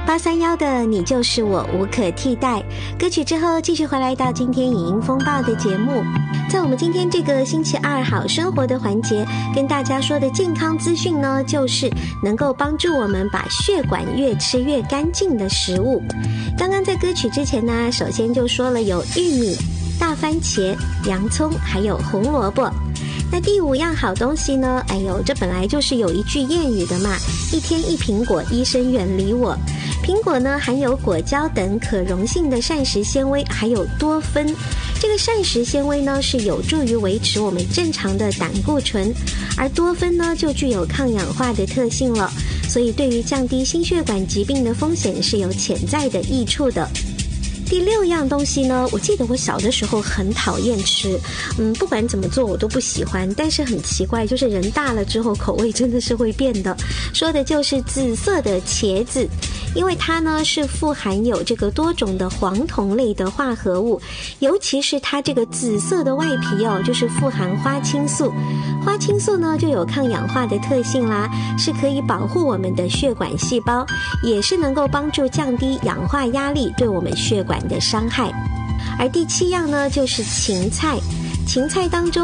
831的你就是我无可替代歌曲之后，继续回来到今天影音风暴的节目。在我们今天这个星期二好生活的环节，跟大家说的健康资讯呢，就是能够帮助我们把血管越吃越干净的食物。刚刚在歌曲之前呢，首先就说了有玉米、大番茄、洋葱还有红萝卜。那第5样好东西呢，这本来就是有一句谚语的嘛，一天一苹果，医生远离我。苹果呢含有果胶等可溶性的膳食纤维，还有多酚。这个膳食纤维呢是有助于维持我们正常的胆固醇，而多酚呢就具有抗氧化的特性了，所以对于降低心血管疾病的风险是有潜在的益处的。第6样东西呢，我记得我小的时候很讨厌吃，不管怎么做我都不喜欢，但是很奇怪，就是人大了之后口味真的是会变的。说的就是紫色的茄子，因为它呢是富含有这个多种的黄酮类的化合物，尤其是它这个紫色的外皮就是富含花青素。花青素呢就有抗氧化的特性啦，是可以保护我们的血管细胞，也是能够帮助降低氧化压力对我们血管的伤害。而第7样呢就是芹菜，芹菜当中